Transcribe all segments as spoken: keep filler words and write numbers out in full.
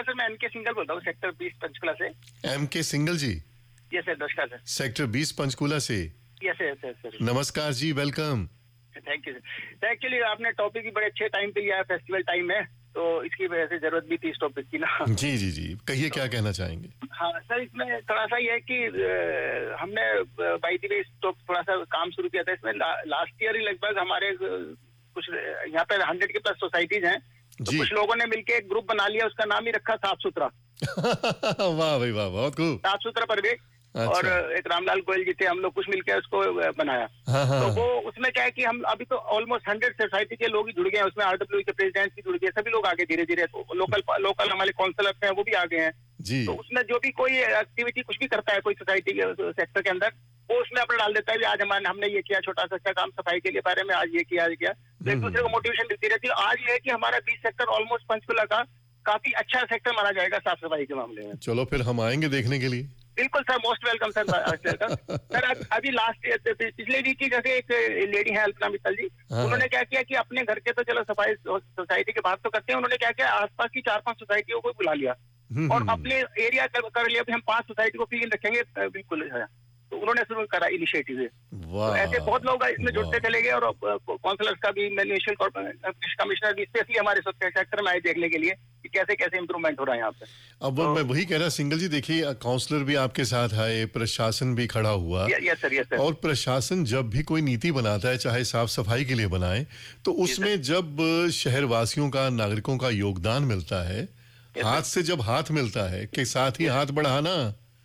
Sir, मैं M के single बोल रहा हूँ, सेक्टर बीस पंचकुला से। एम के सिंगल जी? यस सर, नमस्कार सर। सेक्टर बीस पंचकुला से? Yes sir sir. नमस्कार जी, welcome. Thank you sir. Actually आपने टॉपिक भी बड़े अच्छे टाइम पे लिया है, फेस्टिवल टाइम है, तो इसकी वजह से जरूरत भी थी इस टॉपिक की ना। जी जी जी, कहिए क्या कहना चाहेंगे? हाँ सर, इसमें थोड़ा सा ये है कि आ, हमने बाई द वे थोड़ा सा काम शुरू किया था इसमें। ला, लास्ट ईयर ही लगभग हमारे कुछ यहाँ पे हंड्रेड के प्लस सोसाइटीज हैं, तो कुछ लोगों ने मिलके एक ग्रुप बना लिया, उसका नाम ही रखा साफ सुथरा। वाह भाई वाह, बहुत खूब। साफ सुथरा परिवेश। अच्छा। और एक रामलाल गोयल जी थे, हम लोग कुछ मिलकर उसको बनाया। हाँ हाँ। तो वो उसमें क्या है कि हम अभी तो ऑलमोस्ट हंड्रेड सोसाइटी के लोग ही जुड़ गए हैं उसमें, आरडब्ल्यू के प्रेसिडेंट भी जुड़ गए, सभी लोग आगे धीरे धीरे। तो लोकल लोकल हमारे काउंसलर्स हैं वो भी आ गए हैं जी। तो उसमें जो भी कोई एक्टिविटी कुछ भी करता है कोई सोसाइटी के सेक्टर के अंदर, वो उसमें अपना डाल देता है भी आज हमारे हमने ये किया, छोटा सा अच्छा काम सफाई के लिए बारे में, आज ये किया आज किया। तो एक दूसरे को मोटिवेशन मिलती रहती है। आज ये है कि हमारा बीस सेक्टर ऑलमोस्ट पंचकुला का काफी अच्छा सेक्टर माना जाएगा साफ सफाई के मामले में। चलो फिर हम आएंगे देखने के लिए। बिल्कुल sir, most welcome sir. Sir अभी लास्ट पिछले वीक की जैसे एक लेडी है अल्पना मित्तल जी, उन्होंने क्या किया कि अपने घर के तो चलो सफाई सोसाइटी के बात तो करते हैं, उन्होंने क्या किया आसपास की चार पांच सोसाइटियों को बुला लिया और अपने एरिया कर, कर लिया हम पांच सोसाइटी को क्लीन रखेंगे बिल्कुल। तो उन्होंने शुरू करा इनिशिएटिव। तो ऐसे बहुत लोग इसमें जुड़ते चले गए और काउंसलर्स का भी, म्युनिसिपल कमिश्नर भी स्पेशली हमारे सेक्टर में आए देखने के लिए कि कैसे कैसे इंप्रूवमेंट हो रहा है यहाँ पे। अब तो, मैं वही कह रहा सिंगल जी, देखिए काउंसलर भी आपके साथ आए, प्रशासन भी खड़ा हुआ। Yes sir, yes sir. और प्रशासन जब भी कोई नीति बनाता है, चाहे साफ सफाई के लिए बनाए, तो उसमें जब शहरवासियों का, नागरिकों का योगदान मिलता है, हाथ से जब हाथ मिलता है कि साथ ही हाथ बढ़ाना,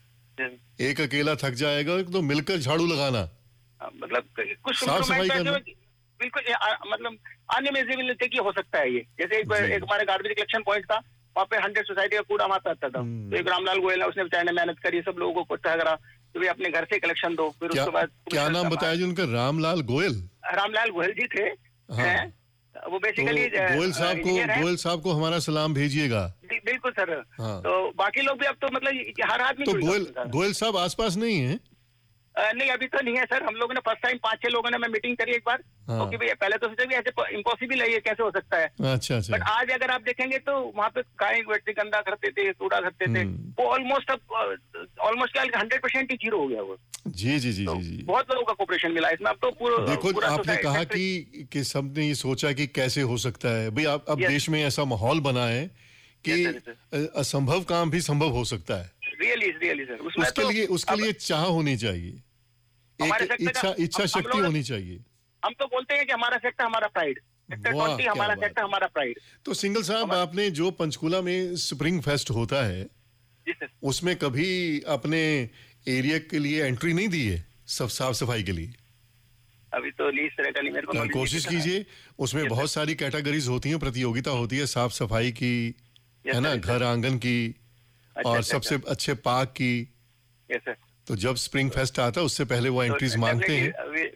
एक अकेला थक जाएगा तो मिलकर झाड़ू लगाना, मतलब कुछ साफ सफाई करना, बिल्कुल मतलब अनइमेजिबल की हो सकता है ये। जैसे एक, एक हमारे गार्बेज कलेक्शन पॉइंट था, वहाँ पे हंड्रेड सोसाइटी का कूड़ा वहां पे आता था, तो एक रामलाल गोयल है, उसने बेचारे ने मेहनत करी, सब लोगों को इकट्ठा करा तो वे अपने घर से कलेक्शन दो। फिर उसके बाद क्या नाम बताया जी उनका? रामलाल गोयल? रामलाल गोयल जी थे। हाँ। वो बेसिकली तो गोयल साहब को गोयल साहब को हमारा सलाम भेजिएगा। बिल्कुल सर। हाँ। तो बाकी लोग भी अब तो मतलब हर आदमी तो गोयल गोयल साहब आसपास नहीं है? नहीं अभी तो नहीं है सर। हम लोगों ने फर्स्ट टाइम पांच छह लोगों ने मैं मीटिंग करी एक बार। हाँ। ओके भैया, पहले तो सोचा भी ऐसे इम्पॉसिबल है, ये कैसे हो सकता है। अच्छा अच्छा। बट आज अगर आप देखेंगे तो वहाँ पे गाय बैठते गंदा करते थे, कूड़ा करते थे, वो ऑलमोस्ट अब ऑलमोस्ट क्या हंड्रेड परसेंट ही जीरो हो गया वो। जी जी जी तो जी जी। बहुत लोगों का कोऑपरेशन मिला इसमें। अब तो पूरा देखो पूरा आपने कहा कि कि सबने ये सोचा कि कैसे हो सकता है भाई। आप अब देश में ऐसा माहौल बना है कि असंभव काम भी संभव हो सकता है। Really really sir. उसके लिए उसके लिए चाह होनी चाहिए, एक इच्छा इच्छा शक्ति होनी चाहिए। हम तो बोलते हैं कि हमारा सेक्टर हमारा प्राइड, सेक्टर ट्वेंटी हमारा सेक्टर हमारा प्राइड। तो सिंगल साहब, आपने जो पंचकुला में स्प्रिंग फेस्ट होता है उसमें कभी अपने एरिया के लिए एंट्री नहीं दी है सब साफ सफाई के लिए? अभी तो लीज नहीं, मेरे को कोशिश कीजिए। उसमें बहुत सारी कैटेगरीज होती हैं, प्रतियोगिता होती है साफ सफाई की, है ना, घर आंगन की, और सबसे अच्छे पार्क की। तो जब स्प्रिंग फेस्ट आता है उससे पहले वो एंट्रीज मांगते हैं।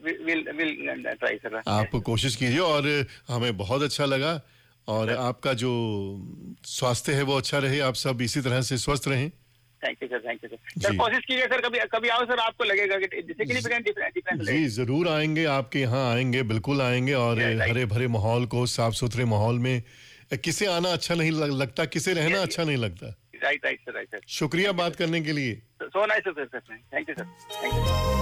आप कोशिश कीजिए और हमें बहुत अच्छा लगा। और आपका जो स्वास्थ्य है वो अच्छा रहे, आप सब इसी तरह से स्वस्थ रहें। Thank you sir, thank you sir. Sir कोशिश कीजिए सर, कभी कभी आओ सर, आपको लगेगा कि सिग्निफिकेंट डिफरेंस। जी जरूर आएंगे, आपके यहाँ आएंगे, बिल्कुल आएंगे। और हरे भरे माहौल को, साफ सुथरे माहौल में किसे आना अच्छा नहीं लगता, किसे रहना अच्छा नहीं लगता। Right right sir, right sir. शुक्रिया बात करने के लिए। So nice sir, thank you sir, thank you.